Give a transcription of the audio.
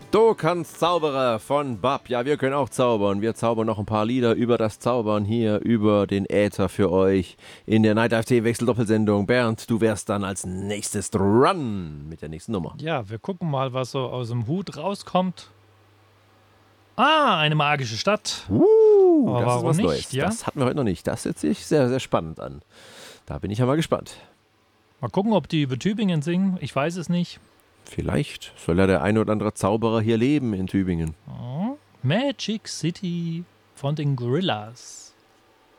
Du kannst Zauberer von Bab. Ja, wir können auch zaubern. Wir zaubern noch ein paar Lieder über das Zaubern hier, über den Äther für euch in der Night AFT Wechseldoppelsendung. Bernd, du wärst dann als nächstes dran mit der nächsten Nummer. Ja, wir gucken mal, was so aus dem Hut rauskommt. Ah, eine magische Stadt. Aber Das ist warum was nicht, Neues. ja? Das hatten wir heute noch nicht. Das hört sich sehr, sehr spannend an. Da bin ich ja mal gespannt. Mal gucken, ob die über Tübingen singen. Ich weiß es nicht. Vielleicht soll ja der ein oder andere Zauberer hier leben in Tübingen. Magic City von den Gorillas.